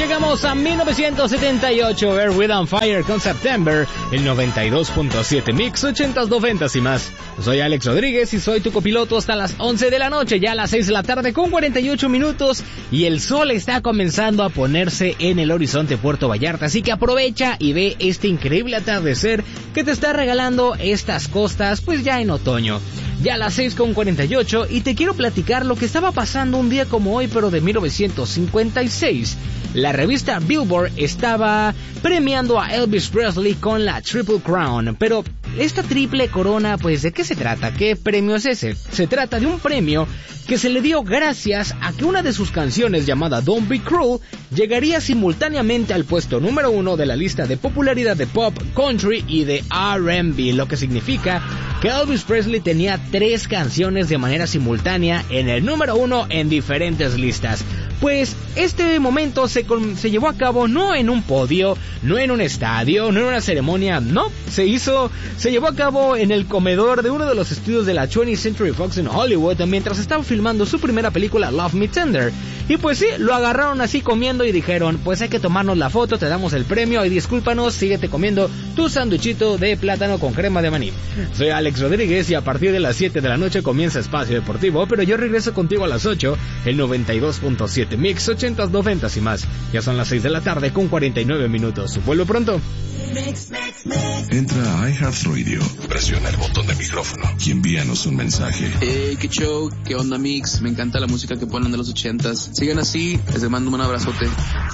Llegamos a 1978, Earth, Wind and Fire con September, el 92.7 Mix, 80s, 90s y más. Soy Alex Rodríguez y soy tu copiloto hasta las 11 de la noche, ya a las 6 de la tarde con 48 minutos y el sol está comenzando a ponerse en el horizonte Puerto Vallarta, así que aprovecha y ve este increíble atardecer que te está regalando estas costas pues ya en otoño. Ya a las 6:48 y te quiero platicar lo que estaba pasando un día como hoy pero de 1956. La revista Billboard estaba premiando a Elvis Presley con la Triple Crown, pero esta triple corona, pues ¿de qué se trata? ¿Qué premio es ese? Se trata de un premio que se le dio gracias a que una de sus canciones llamada Don't Be Cruel llegaría simultáneamente al puesto número 1 de la lista de popularidad de pop, country y de R&B, lo que significa que Elvis Presley tenía 3 canciones de manera simultánea en el número 1 en diferentes listas. Pues este momento se llevó a cabo no en un podio, no en un estadio, no en una ceremonia, no, se llevó a cabo en el comedor de uno de los estudios de la 20th Century Fox en Hollywood mientras estaba filmando su primera película Love Me Tender. Y pues sí, lo agarraron así comiendo y dijeron, pues hay que tomarnos la foto, te damos el premio y discúlpanos, síguete comiendo tu sándwichito de plátano con crema de maní. Soy Alex Rodríguez y a partir de las 7 de la noche comienza Espacio Deportivo, pero yo regreso contigo a las 8, el 92.7 Mix, 80s, 90s y más. Ya son las 6 de la tarde con 49 minutos. Vuelvo pronto. Entra a iHeartRadio, presiona el botón de micrófono y envíanos un mensaje. Qué show, qué onda Mix, me encanta la música que ponen de los 80s. Sigan así, les mando un abrazote.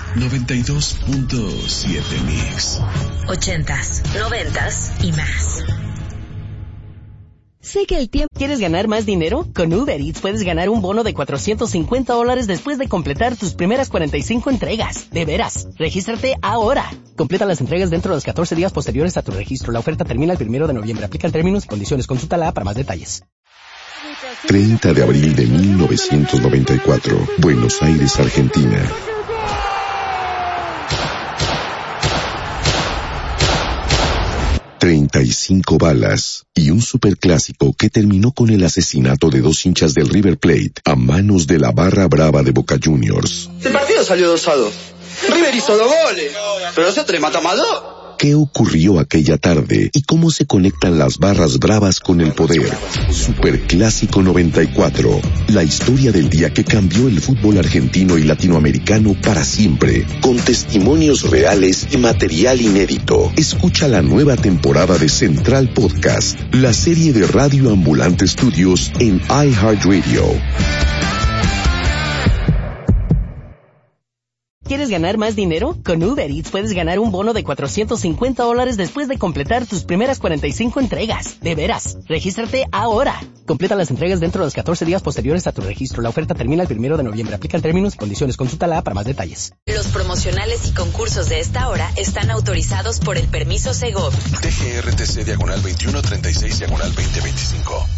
92.7 Mix. 80s, 90s y más. Sé que el tiempo... ¿Quieres ganar más dinero? Con Uber Eats puedes ganar un bono de $450 después de completar tus primeras 45 entregas. De veras, regístrate ahora. Completa las entregas dentro de los 14 días posteriores a tu registro. La oferta termina el 1 de noviembre. Aplican términos y condiciones. Consúltala para más detalles. 30 de abril de 1994, Buenos Aires, Argentina. $35 balas y un superclásico que terminó con el asesinato de 2 hinchas del River Plate a manos de la barra brava de Boca Juniors. El partido salió 2-2. River hizo 2 goles, pero nosotros le matamos a 2. ¿Qué ocurrió aquella tarde y cómo se conectan las barras bravas con el poder? Superclásico 94, la historia del día que cambió el fútbol argentino y latinoamericano para siempre, con testimonios reales y material inédito. Escucha la nueva temporada de Central Podcast, la serie de Radio Ambulante Studios en iHeartRadio. ¿Quieres ganar más dinero? Con Uber Eats puedes ganar un bono de $450 después de completar tus primeras 45 entregas. De veras, regístrate ahora. Completa las entregas dentro de los 14 días posteriores a tu registro. La oferta termina el 1 de noviembre. Aplican términos y condiciones. Consúltala para más detalles. Los promocionales y concursos de esta hora están autorizados por el permiso Segov. TGRTC /2136/2025.